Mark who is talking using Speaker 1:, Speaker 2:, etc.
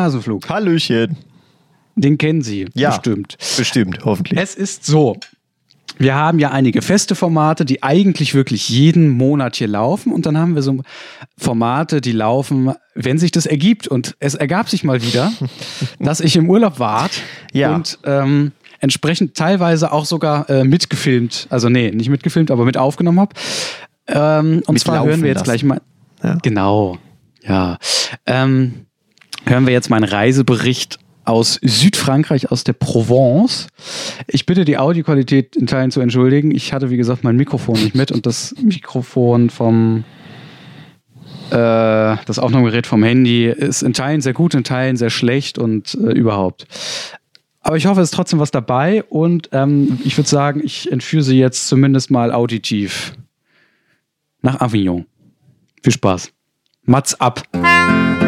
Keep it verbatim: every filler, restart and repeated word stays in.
Speaker 1: Hasenflug.
Speaker 2: Hallöchen.
Speaker 1: Den kennen Sie
Speaker 2: Ja,
Speaker 1: bestimmt.
Speaker 2: Bestimmt, hoffentlich.
Speaker 1: Es ist so, wir haben ja einige feste Formate, die eigentlich wirklich jeden Monat hier laufen. Und dann haben wir so Formate, die laufen, wenn sich das ergibt. Und es ergab sich mal wieder, dass ich im Urlaub war
Speaker 2: Ja.
Speaker 1: und ähm, entsprechend teilweise auch sogar äh, mitgefilmt, also nee, nicht mitgefilmt, aber mit aufgenommen habe. Ähm, und
Speaker 2: Mit
Speaker 1: zwar
Speaker 2: laufen
Speaker 1: hören wir jetzt
Speaker 2: lassen.
Speaker 1: gleich mal,
Speaker 2: Ja.
Speaker 1: genau, ja, ähm, hören wir jetzt meinen Reisebericht aus Südfrankreich, aus der Provence. Ich bitte die Audioqualität in Teilen zu entschuldigen. Ich hatte, wie gesagt, mein Mikrofon nicht mit und das Mikrofon vom äh, das Aufnahmegerät vom Handy ist in Teilen sehr gut, in Teilen sehr schlecht und äh, überhaupt. Aber ich hoffe, es ist trotzdem was dabei und ähm, ich würde sagen, ich entführe Sie jetzt zumindest mal auditiv nach Avignon. Viel Spaß. Mats ab.